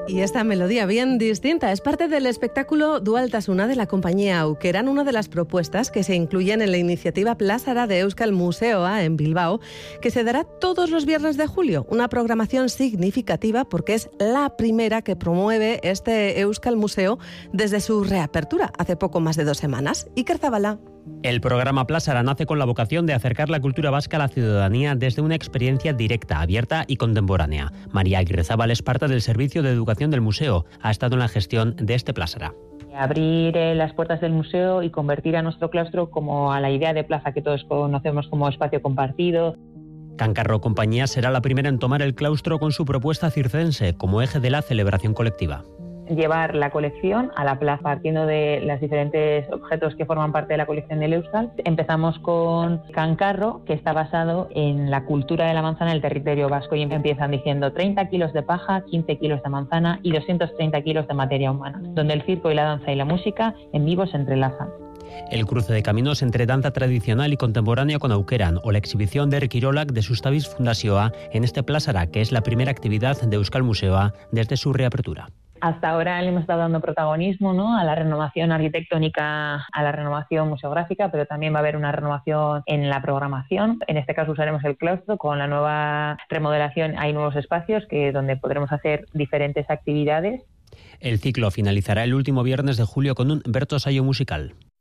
Y esta melodía bien distinta es parte del espectáculo Dualtasuna de la compañía Aukeran, una de las propuestas que se incluyen en la iniciativa Plazara de Euskal Museoa en Bilbao, que se dará todos los viernes de julio. Una programación significativa porque es la primera que promueve este Euskal Museo desde su reapertura hace poco más de 2 semanas. Iker Zabala. El programa Plazara nace con la vocación de acercar la cultura vasca a la ciudadanía desde una experiencia directa, abierta y contemporánea. María Aguirrezábal es parte del Servicio de Educación del Museo. Ha estado en la gestión de este Plazara. Abrir las puertas del museo y convertir a nuestro claustro como a la idea de plaza que todos conocemos como espacio compartido. Cancarro Compañía será la primera en tomar el claustro con su propuesta circense como eje de la celebración colectiva. Llevar la colección a la plaza partiendo de los diferentes objetos que forman parte de la colección del Euskal. Empezamos con Cancarro, que está basado en la cultura de la manzana en el territorio vasco, y empiezan diciendo 30 kilos de paja, 15 kilos de manzana y 230 kilos de materia humana, donde el circo y la danza y la música en vivo se entrelazan. El cruce de caminos entre danza tradicional y contemporánea con Aukeran o la exhibición de Erkirolak de Sustavis Fundazioa en este Plazara, que es la primera actividad de Euskal Museoa desde su reapertura. Hasta ahora le hemos estado dando protagonismo, ¿no?, a la renovación arquitectónica, a la renovación museográfica, pero también va a haber una renovación en la programación. En este caso usaremos el claustro. Con la nueva remodelación hay nuevos espacios donde podremos hacer diferentes actividades. El ciclo finalizará el último viernes de julio con un bertsosaio musical.